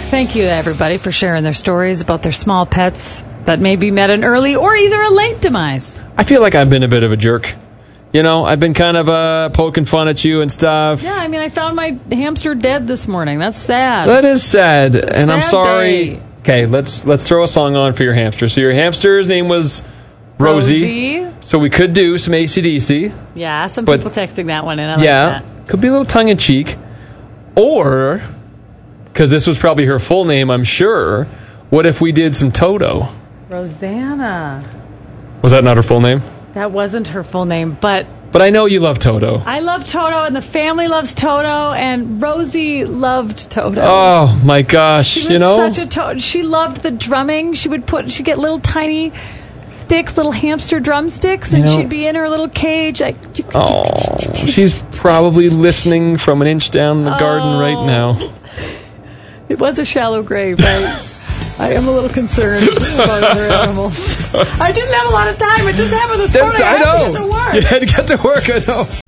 Thank you to everybody for sharing their stories about their small pets that maybe met an early or either a late demise. I feel like I've been a bit of a jerk. You know, I've been kind of poking fun at you and stuff. Yeah, I mean, I found my hamster dead this morning. That's sad. That is sad, and I'm sad sorry. day. Okay, let's throw a song on for your hamster. So your hamster's name was Rosie. So we could do some AC/DC. Yeah, some people texting that one in. I like that. Could be a little tongue-in-cheek. Or, because this was probably her full name, I'm sure, what if we did some Toto? Rosanna. Was that not her full name? That wasn't her full name, but I know you love Toto. I love Toto, and the family loves Toto, and Rosie loved Toto. Oh, my gosh, she was such a Toto. She loved the drumming. She'd get little tiny sticks, little hamster drumsticks, and she'd be in her little cage. Like, she's probably listening from an inch down the garden right now. It was a shallow grave, right? I am a little concerned about other animals. I didn't have a lot of time. It just happened this morning. I had to get to work. You had to get to work, I know.